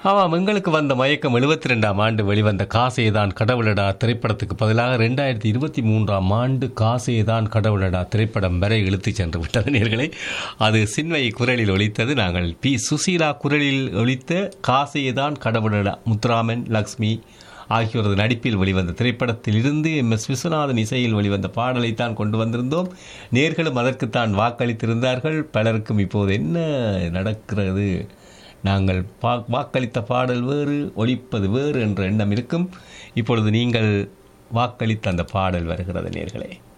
ஆமாம், எங்களுக்கு வந்த மயக்கம் 72ஆம் ஆண்டு வெளிவந்த காசேதான் கடவுளடா திரைப்படத்துக்கு பதிலாக 2023ஆம் ஆண்டு காசேதான் கடவுளடா திரைப்படம் வரை இழுத்துச் சென்று விட்டது நேயர்களே. அது சின்மை குரலில் ஒலித்தது. நாங்கள் பி சுசீலா குரலில் ஒலித்த காசேதான் கடவுளடா முத்துராமன், லக்ஷ்மி ஆகியோரது நடிப்பில் வெளிவந்த திரைப்படத்தில் இருந்து MS விஸ்வநாதன் இசையில் வெளிவந்த பாடலைத்தான் கொண்டு வந்திருந்தோம். நேர்களும் அதற்குத்தான் வாக்களித்திருந்தார்கள். பலருக்கும் இப்போது என்ன நடக்கிறது, நாங்கள் வாக்களித்த பாடல் வேறு, ஒலிப்பது வேறு என்ற எண்ணம் இருக்கும். இப்பொழுது நீங்கள் வாக்களித்த அந்த பாடல் வருகிறது நேர்களே.